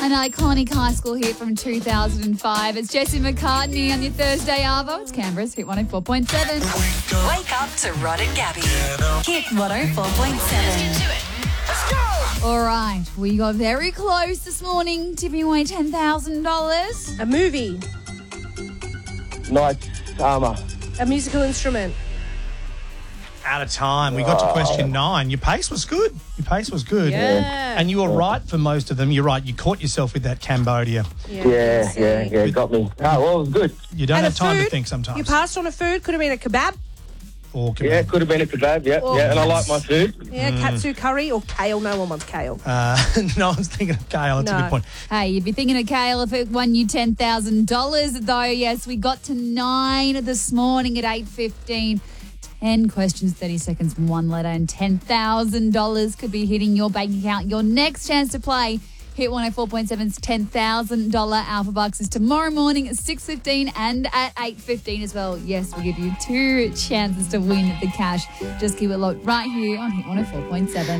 An iconic high school hit from 2005. It's Jesse McCartney on your Thursday Arvo. It's Canberra's Hit 104.7. Wake up to Rod and Gabby. Hit 104.7. All right, we got very close this morning to giving away $10,000. A movie. Knight's armour. A musical instrument. Out of time. We got to question 9. Your pace was good. Yeah. And you were right for most of them. You're right. You caught yourself with that Cambodia. Yeah, got me. Oh, well, it was good. You don't And have a time to food. think sometimes. You passed on a food. Could have been a kebab. Or kebab. Yeah, it could have been a kebab, Or and I like my food. Yeah, katsu curry or kale. No one wants kale. No one's thinking of kale. That's a No. good point. Hey, you'd be thinking of Kale if it won you $10,000, though. Yes, we got to 9 this morning at 8:15. 10 questions, 30 seconds, 1 letter, and $10,000 could be hitting your bank account. Your next chance to play Hit 104.7's $10,000 Alpha Bucks is tomorrow morning at 6:15 and at 8:15 as well. Yes, we'll give you 2 chances to win the cash. Just keep it locked right here on Hit 104.7.